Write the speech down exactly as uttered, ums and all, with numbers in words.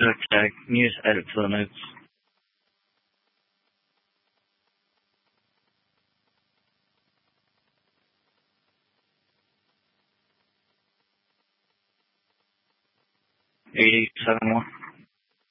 Okay, can you just edit to the notes? eighty-seven one.